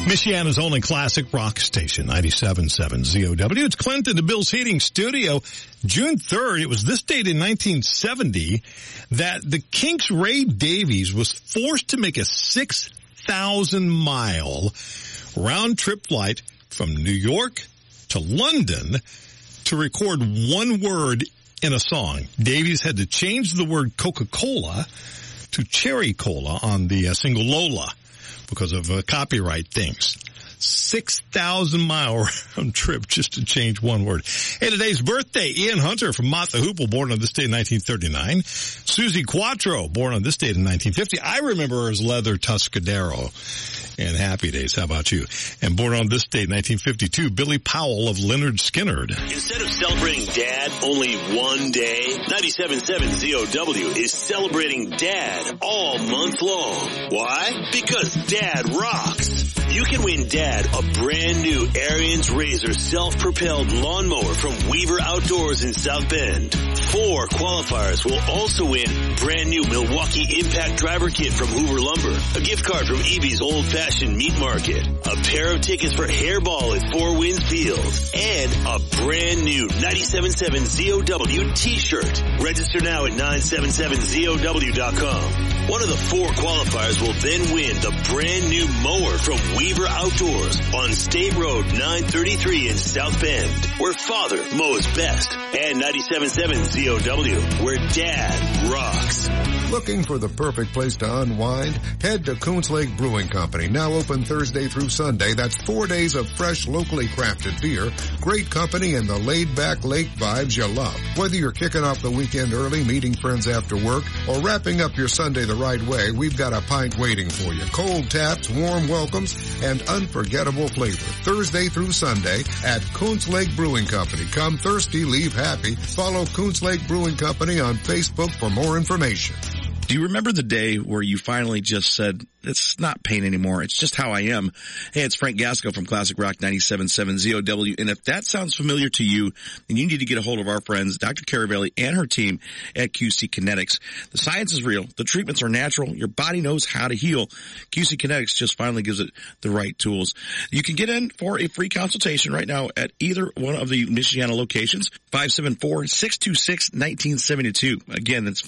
Michiana's only classic rock station, 97.7 ZOW. It's Clinton to Bill's Heating Studio. June 3rd, it was this date in 1970 that the Kinks' Ray Davies was forced to make a 6,000-mile round-trip flight from New York to London to record one word in a song. Davies had to change the word Coca-Cola to Cherry Cola on the single Lola because of copyright things. 6,000-mile round trip just to change one word. Hey, today's birthday, Ian Hunter from Mott the Hoople, born on this day in 1939. Susie Quattro, born on this date in 1950. I remember her as Leather Tuscadero in Happy Days. How about you? And born on this date, 1952, Billy Powell of Lynyrd Skynyrd. Instead of celebrating Dad only one day, 97.7 ZOW is celebrating Dad all month long. Why? Because Dad rocks. You can win Dad a brand new Ariens Razor self-propelled lawnmower from Weaver Outdoors in South Bend. 4 qualifiers will also win brand new Milwaukee Impact Driver Kit from Hoover Lumber, a gift card from EB's Old Fashioned Meat Market, a pair of tickets for Hairball at Four Winds Field, and a brand new 97.7 ZOW t-shirt. Register now at 977ZOW.com. One of the 4 qualifiers will then win the brand new mower from Weaver Outdoors on State Road 933 in South Bend, where Father mows best, and 97.7 ZOW, where Dad rocks. Looking for the perfect place to unwind? Head to Coons Lake Brewing Company, now open Thursday through Sunday. That's 4 days of fresh, locally crafted beer, great company, and the laid-back lake vibes you love. Whether you're kicking off the weekend early, meeting friends after work, or wrapping up your Sunday the right way, we've got a pint waiting for you. Cold taps, warm welcomes, and unforgettable flavor. Thursday through Sunday at Coons Lake Brewing Company. Come thirsty, leave happy. Follow Coons Lake Brewing Company on Facebook for more information. Do you remember the day where you finally just said, it's not pain anymore, it's just how I am? Hey, it's Frank Gasco from Classic Rock 97.7 ZOW, and if that sounds familiar to you, then you need to get a hold of our friends, Dr. Caravelli and her team at QC Kinetics. The science is real, the treatments are natural, your body knows how to heal. QC Kinetics just finally gives it the right tools. You can get in for a free consultation right now at either one of the Michiana locations, 574-626-1972. Again, that's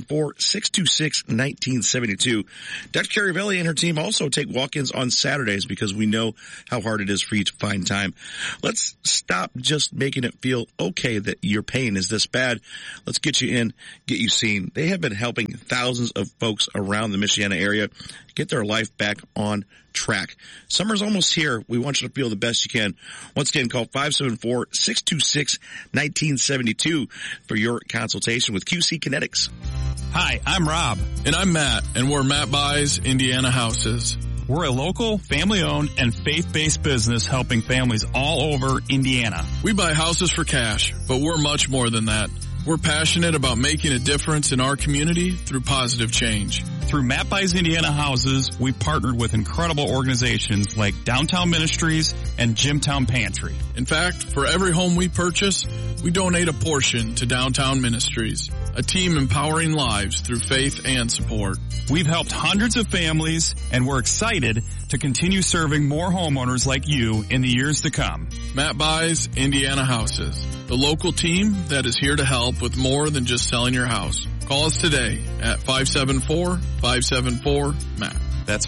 574-626-1972. Dr. Caravelli and her team also take walk-ins on Saturdays because we know how hard it is for you to find time. Let's stop just making it feel okay that your pain is this bad. Let's get you in, get you seen. They have been helping thousands of folks around the Michiana area get their life back on track. Summer's almost here. We want you to feel the best you can. Once again, call 574-626-1972 for your consultation with QC Kinetics. Hi, I'm Rob. And I'm Matt, and we're Matt Buys Indiana Houses. We're a local, family-owned, and faith-based business helping families all over Indiana. We buy houses for cash, but we're much more than that. We're passionate about making a difference in our community through positive change. Through Matt Buys Indiana Houses, we partnered with incredible organizations like Downtown Ministries and Jimtown Pantry. In fact, for every home we purchase, we donate a portion to Downtown Ministries, a team empowering lives through faith and support. We've helped hundreds of families, and we're excited to continue serving more homeowners like you in the years to come. Matt Buys Indiana Houses, the local team that is here to help with more than just selling your house. Call us today at 574-574-MATT. That's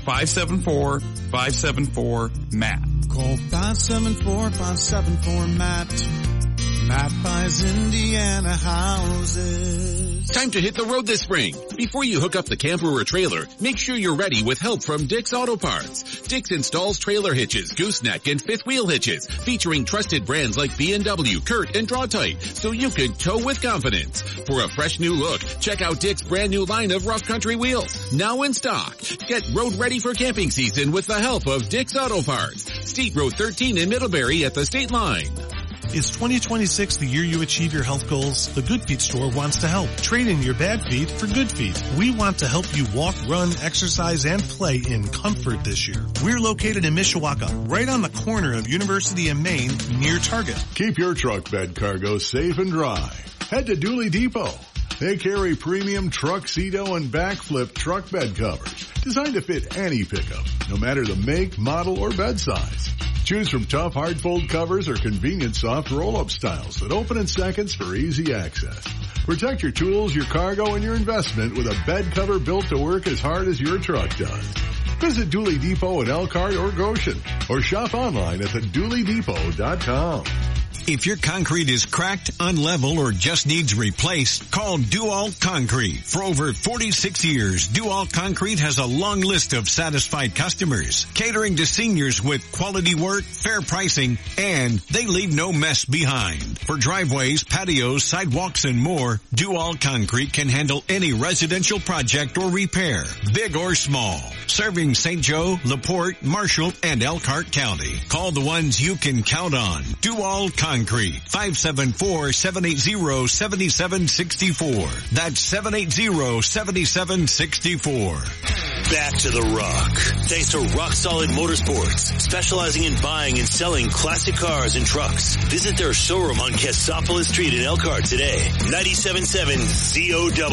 574-574-MATT. Call 574-574-MATT. Matt Buys Indiana Houses. Time to hit the road this spring. Before you hook up the camper or trailer, make sure you're ready with help from Dick's Auto Parts. Dick's installs trailer hitches, gooseneck, and fifth wheel hitches, featuring trusted brands like B&W, Kurt, and Draw-Tite, so you can tow with confidence. For a fresh new look, check out Dick's brand new line of rough country wheels, now in stock. Get road ready for camping season with the help of Dick's Auto Parts. State Road 13 in Middlebury at the state line. Is 2026 the year you achieve your health goals? The Good Feet store wants to help. Trade in your bad feet for good feet. We want to help you walk, run, exercise, and play in comfort this year. We're located in Mishawaka, right on the corner of University and Main, near Target. Keep your truck bed cargo safe and dry. Head to Dooley Depot. They carry premium Truxedo and backflip truck bed covers designed to fit any pickup, no matter the make, model, or bed size. Choose from tough hard-fold covers or convenient soft roll-up styles that open in seconds for easy access. Protect your tools, your cargo, and your investment with a bed cover built to work as hard as your truck does. Visit Dooley Depot at Elkhart or Goshen, or shop online at thedooliedepot.com. If your concrete is cracked, unlevel, or just needs replaced, call DuAll Concrete. For over 46 years, DuAll Concrete has a long list of satisfied customers, catering to seniors with quality work, fair pricing, and they leave no mess behind. For driveways, patios, sidewalks, and more, DuAll Concrete can handle any residential project or repair, big or small. Serving St. Joe, LaPorte, Marshall, and Elkhart County. Call the ones you can count on. DuAll Concrete, 574-780-7764. That's 780-7764. Back to the rock. Thanks to Rock Solid Motorsports, specializing in buying and selling classic cars and trucks. Visit their showroom on Cassopolis Street in Elkhart today. 97.7 ZOW.